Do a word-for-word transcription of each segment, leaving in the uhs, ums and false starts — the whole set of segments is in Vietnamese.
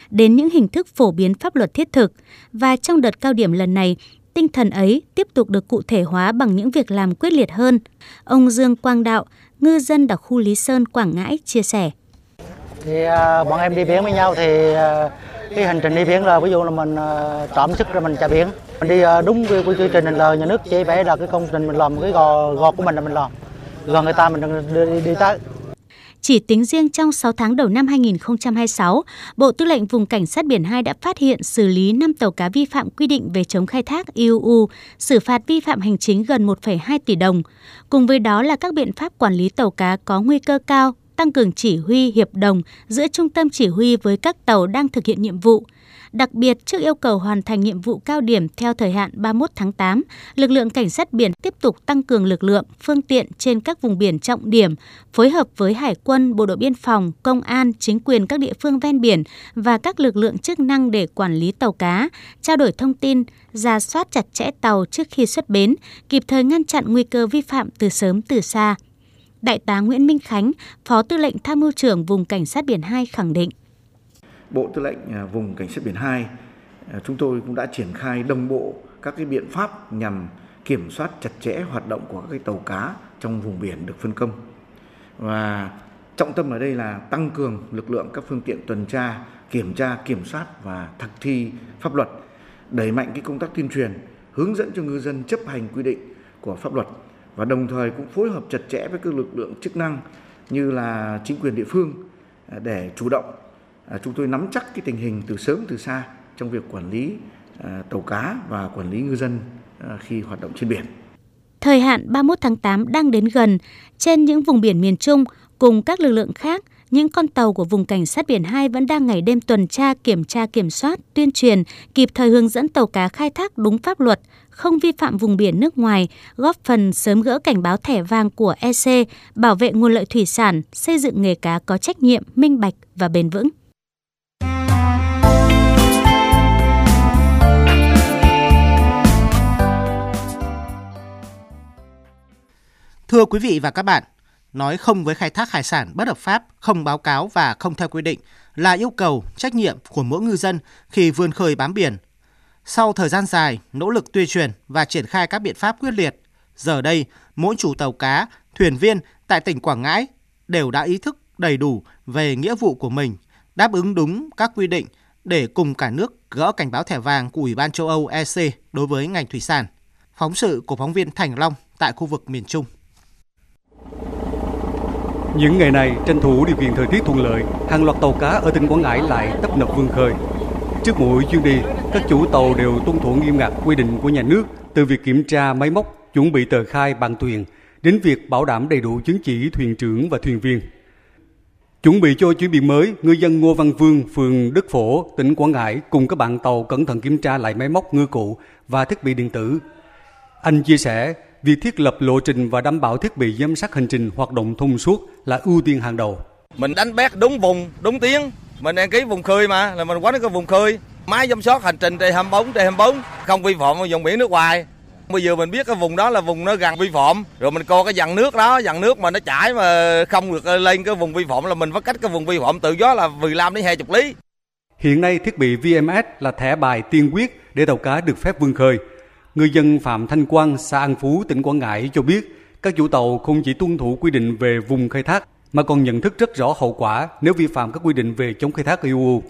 đến những hình thức phổ biến pháp luật thiết thực. Và trong đợt cao điểm lần này, tinh thần ấy tiếp tục được cụ thể hóa bằng những việc làm quyết liệt hơn. Ông Dương Quang Đạo, ngư dân đặc khu Lý Sơn, Quảng Ngãi chia sẻ. Thì uh, bọn em đi biển với nhau thì uh, cái hành trình đi biển là ví dụ là mình uh, trộm sức ra mình chạy biển. Mình đi uh, đúng cái quy trình là nhà nước chỉ phải là cái công trình mình làm, cái gò gò của mình là mình làm. Gần người ta mình đi, đi, đi tới. Chỉ tính riêng trong sáu tháng đầu năm hai nghìn không trăm hai mươi sáu, Bộ Tư lệnh Vùng Cảnh sát Biển hai đã phát hiện xử lý năm tàu cá vi phạm quy định về chống khai thác I U U, xử phạt vi phạm hành chính gần một phẩy hai tỷ đồng. Cùng với đó là các biện pháp quản lý tàu cá có nguy cơ cao, tăng cường chỉ huy hiệp đồng giữa trung tâm chỉ huy với các tàu đang thực hiện nhiệm vụ. Đặc biệt, trước yêu cầu hoàn thành nhiệm vụ cao điểm theo thời hạn ba mươi mốt tháng tám, lực lượng cảnh sát biển tiếp tục tăng cường lực lượng, phương tiện trên các vùng biển trọng điểm, phối hợp với Hải quân, Bộ đội Biên phòng, Công an, chính quyền các địa phương ven biển và các lực lượng chức năng để quản lý tàu cá, trao đổi thông tin, rà soát chặt chẽ tàu trước khi xuất bến, kịp thời ngăn chặn nguy cơ vi phạm từ sớm từ xa. Đại tá Nguyễn Minh Khánh, Phó Tư lệnh Tham mưu trưởng Vùng Cảnh sát Biển hai khẳng định. Bộ Tư lệnh Vùng Cảnh sát Biển hai, chúng tôi cũng đã triển khai đồng bộ các cái biện pháp nhằm kiểm soát chặt chẽ hoạt động của các cái tàu cá trong vùng biển được phân công. Và trọng tâm ở đây là tăng cường lực lượng các phương tiện tuần tra, kiểm tra, kiểm soát và thực thi pháp luật, đẩy mạnh cái công tác tuyên truyền, hướng dẫn cho ngư dân chấp hành quy định của pháp luật và đồng thời cũng phối hợp chặt chẽ với các lực lượng chức năng như là chính quyền địa phương để chủ động. Chúng tôi nắm chắc cái tình hình từ sớm từ xa trong việc quản lý tàu cá và quản lý ngư dân khi hoạt động trên biển. Thời hạn ba mươi mốt tháng tám đang đến gần, trên những vùng biển miền Trung cùng các lực lượng khác, những con tàu của Vùng Cảnh sát Biển hai vẫn đang ngày đêm tuần tra, kiểm tra, kiểm soát, tuyên truyền, kịp thời hướng dẫn tàu cá khai thác đúng pháp luật, không vi phạm vùng biển nước ngoài, góp phần sớm gỡ cảnh báo thẻ vàng của E C, bảo vệ nguồn lợi thủy sản, xây dựng nghề cá có trách nhiệm, minh bạch và bền vững. Thưa quý vị và các bạn, nói không với khai thác hải sản bất hợp pháp, không báo cáo và không theo quy định là yêu cầu, trách nhiệm của mỗi ngư dân khi vươn khơi bám biển. Sau thời gian dài, nỗ lực tuyên truyền và triển khai các biện pháp quyết liệt, giờ đây mỗi chủ tàu cá, thuyền viên tại tỉnh Quảng Ngãi đều đã ý thức đầy đủ về nghĩa vụ của mình, đáp ứng đúng các quy định để cùng cả nước gỡ cảnh báo thẻ vàng của Ủy ban châu Âu E C đối với ngành thủy sản. Phóng sự của phóng viên Thành Long tại khu vực miền Trung. Những ngày này, tranh thủ điều kiện thời tiết thuận lợi, hàng loạt tàu cá ở tỉnh Quảng Ngãi lại tấp nập vươn khơi. Trước mỗi chuyến đi, các chủ tàu đều tuân thủ nghiêm ngặt quy định của nhà nước, từ việc kiểm tra máy móc, chuẩn bị tờ khai bằng thuyền, đến việc bảo đảm đầy đủ chứng chỉ thuyền trưởng và thuyền viên. Chuẩn bị cho chuyến biển mới, ngư dân Ngô Văn Vương, phường Đức Phổ, tỉnh Quảng Ngãi cùng các bạn tàu cẩn thận kiểm tra lại máy móc ngư cụ và thiết bị điện tử. Anh chia sẻ, việc thiết lập lộ trình và đảm bảo thiết bị giám sát hành trình hoạt động thông suốt là ưu tiên hàng đầu. Mình đánh bét đúng vùng, đúng tiếng. Mình đăng ký vùng khơi mà, là mình quánh cái vùng khơi. Máy giám sát hành trình trên hai mươi bốn trên hai mươi bốn, không vi phạm vùng biển nước ngoài. Bây giờ mình biết cái vùng đó là vùng nó gần vi phạm, rồi mình coi cái dàn nước đó, dàn nước mà nó chảy mà không được lên cái vùng vi phạm là mình phải cách cái vùng vi phạm tự do là mười lăm đến hai mươi lý. Hiện nay thiết bị vê em ét là thẻ bài tiên quyết để tàu cá được phép vươn khơi. Ngư dân Phạm Thanh Quang, xã An Phú, tỉnh Quảng Ngãi cho biết, các chủ tàu không chỉ tuân thủ quy định về vùng khai thác mà còn nhận thức rất rõ hậu quả nếu vi phạm các quy định về chống khai thác I U U.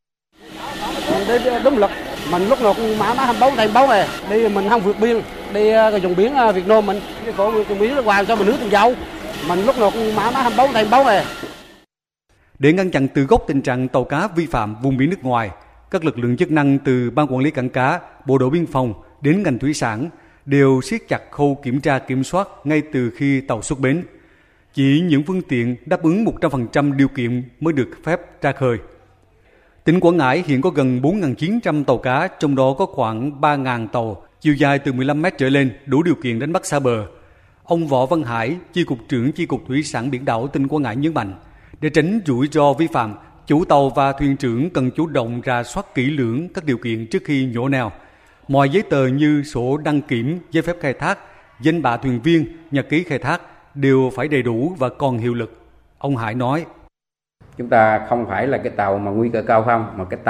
Đúng luật, mình lúc nào cũng mã má hai mươi bốn thành bốn này, đi mình không vượt biên, đi cái vùng biển Việt Nam mình, cái cổ vùng biển nước ngoài sao mình nước từng dâu, mình lúc nào cũng mã má hai mươi bốn thành bốn này. Để ngăn chặn từ gốc tình trạng tàu cá vi phạm vùng biển nước ngoài, các lực lượng chức năng từ Ban Quản lý Cảng cá, Bộ đội Biên phòng đến ngành thủy sản đều siết chặt khâu kiểm tra kiểm soát ngay từ khi tàu xuất bến. Chỉ những phương tiện đáp ứng một trăm phần trăm điều kiện mới được phép ra khơi. Tỉnh Quảng Ngãi hiện có gần bốn nghìn chín trăm tàu cá, trong đó có khoảng ba nghìn tàu, chiều dài từ mười lăm mét trở lên, đủ điều kiện đánh bắt xa bờ. Ông Võ Văn Hải, Chi cục trưởng Chi cục Thủy sản Biển đảo tỉnh Quảng Ngãi nhấn mạnh, để tránh rủi ro vi phạm, chủ tàu và thuyền trưởng cần chủ động rà soát kỹ lưỡng các điều kiện trước khi nhổ neo. Mọi giấy tờ như sổ đăng kiểm, giấy phép khai thác, danh bạ thuyền viên, nhật ký khai thác đều phải đầy đủ và còn hiệu lực. Ông Hải nói, chúng ta không phải là cái tàu mà nguy cơ cao không, mà cái